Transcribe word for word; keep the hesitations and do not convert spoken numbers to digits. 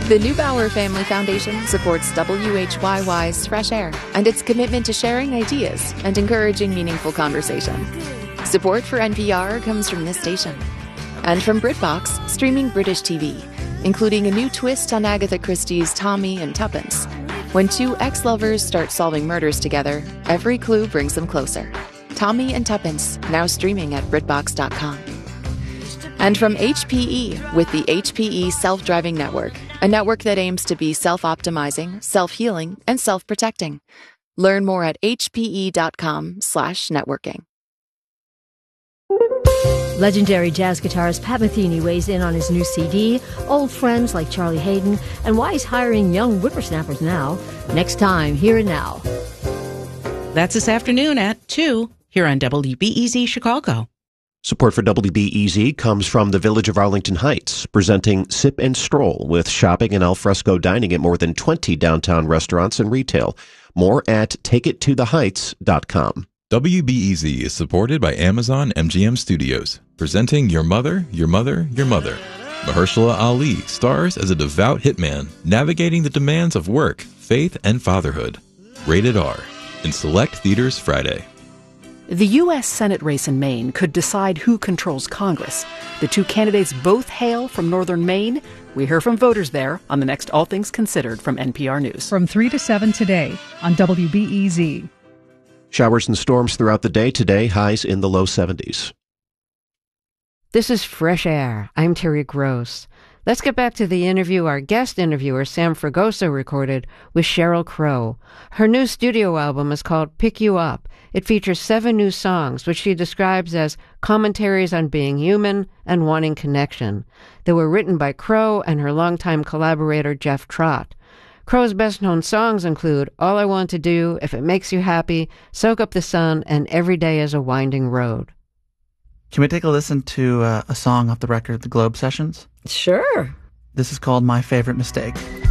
The Neubauer Family Foundation supports W H Y Y's Fresh Air and its commitment to sharing ideas and encouraging meaningful conversation. Support for N P R comes from this station and from BritBox, streaming British T V, including a new twist on Agatha Christie's Tommy and Tuppence. When two ex-lovers start solving murders together, every clue brings them closer. Tommy and Tuppence, now streaming at BritBox dot com. And from H P E with the H P E Self-Driving Network, a network that aims to be self-optimizing, self-healing, and self-protecting. Learn more at H P E dot com slash networking. Legendary jazz guitarist Pat Metheny weighs in on his new C D, old friends like Charlie Hayden, and why he's hiring young whippersnappers now. Next time, Here and Now. That's this afternoon at two here on W B E Z Chicago. Support for W B E Z comes from the Village of Arlington Heights, presenting Sip and Stroll with shopping and alfresco dining at more than twenty downtown restaurants and retail. More at take it to the heights dot com. W B E Z is supported by Amazon M G M Studios, presenting Your Mother, Your Mother, Your Mother. Mahershala Ali stars as a devout hitman navigating the demands of work, faith, and fatherhood. Rated R. In select theaters Friday. The U S Senate race in Maine could decide who controls Congress. The two candidates both hail from northern Maine. We hear from voters there on the next All Things Considered from N P R News. From three to seven today on W B E Z. Showers and storms throughout the day today, highs in the low seventies. This is Fresh Air. I'm Terry Gross. Let's get back to the interview our guest interviewer, Sam Fragoso, recorded with Sheryl Crow. Her new studio album is called Pick You Up. It features seven new songs, which she describes as commentaries on being human and wanting connection. They were written by Crow and her longtime collaborator, Jeff Trott. Crow's best-known songs include All I Want to Do, If It Makes You Happy, Soak Up the Sun, and Every Day is a Winding Road. Can we take a listen to uh, a song off the record, The Globe Sessions? Sure. This is called My Favorite Mistake.